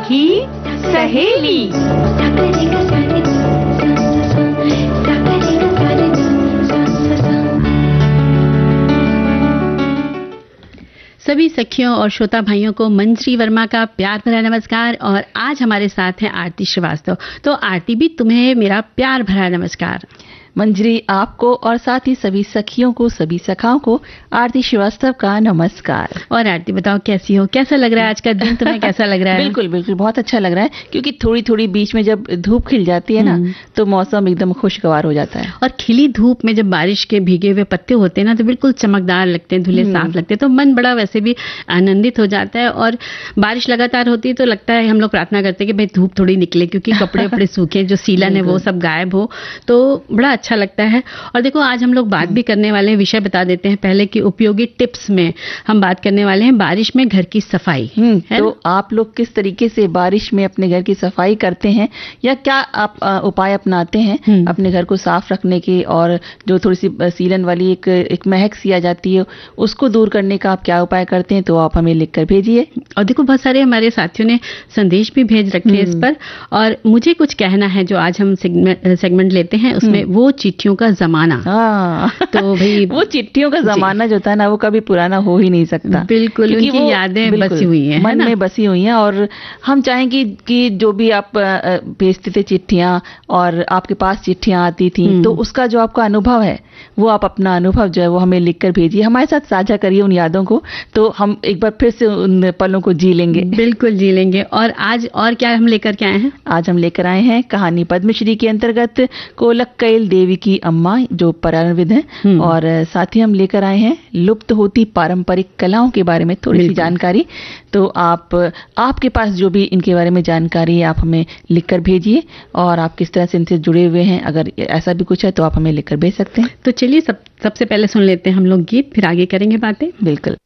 सखी सहेली। सभी सखियों और श्रोता भाइयों को मंजरी वर्मा का प्यार भरा नमस्कार। और आज हमारे साथ हैं आरती श्रीवास्तव। तो आरती भी तुम्हें मेरा प्यार भरा नमस्कार। मंजरी आपको और साथ ही सभी सखियों को, सभी सखाओं को आरती श्रीवास्तव का नमस्कार। और आरती बताओ कैसी हो, कैसा लग रहा है आज का दिन तुम्हें, कैसा लग रहा है? बिल्कुल बिल्कुल बहुत अच्छा लग रहा है, क्योंकि थोड़ी थोड़ी बीच में जब धूप खिल जाती है ना तो मौसम एकदम खुशगवार हो जाता है। और खिली धूप में जब बारिश के भीगे हुए पत्ते होते हैं ना तो बिल्कुल चमकदार लगते हैं, धुले साफ लगते हैं, तो मन बड़ा वैसे भी आनंदित हो जाता है। और बारिश लगातार होती है तो लगता है, हम लोग प्रार्थना करते हैं कि भाई धूप थोड़ी निकले, क्योंकि कपड़े वपड़े सूखे, जो सीलन है वो सब गायब हो, तो बड़ा अच्छा लगता है। और देखो आज हम लोग बात भी करने वाले हैं, विषय बता देते हैं पहले कि उपयोगी टिप्स में हम बात करने वाले हैं बारिश में घर की सफाई। तो आप लोग किस तरीके से बारिश में अपने घर की सफाई करते हैं, या क्या आप उपाय अपनाते हैं अपने घर को साफ रखने के, और जो थोड़ी सी सीलन वाली एक महक सी आ जाती है उसको दूर करने का आप क्या उपाय करते हैं, तो आप हमें लिखकर भेजिए। और देखो बहुत सारे हमारे साथियों ने संदेश भी भेज रखे हैं इस पर, और मुझे कुछ कहना है जो आज हम सेगमेंट लेते हैं उसमें, वो चिट्ठियों का जमाना। तो भाई वो चिट्ठियों का जमाना जो था ना वो कभी पुराना हो ही नहीं सकता। बिल्कुल, उनकी यादें बसी हुई हैं, मन में बसी हुई हैं। और हम चाहेंगे कि जो भी आप भेजते थे चिट्ठियां और आपके पास चिट्ठियां आती थी, तो उसका जो आपका अनुभव है वो आप अपना अनुभव जो है वो हमें लिखकर भेजिए, हमारे साथ साझा करिए उन यादों को, तो हम एक बार फिर से उन पलों को जी लेंगे। बिल्कुल जी लेंगे। और आज और क्या हम लेकर के आए हैं? आज हम लेकर आए हैं कहानी पद्मश्री के अंतर्गत कोलक्कैल देवी की अम्मा, जो पर्यावरणविद हैं, और साथ ही हम लेकर आए हैं लुप्त होती पारंपरिक कलाओं के बारे में थोड़ी सी जानकारी। तो आपके पास जो भी इनके बारे में जानकारी है आप हमें लिखकर भेजिए, और आप किस तरह से इनसे जुड़े हुए हैं, अगर ऐसा भी कुछ है तो आप हमें लिखकर भेज सकते हैं। तो चलिए सबसे पहले सुन लेते हैं हम लोग गीत, फिर आगे करेंगे बातें। बिल्कुल।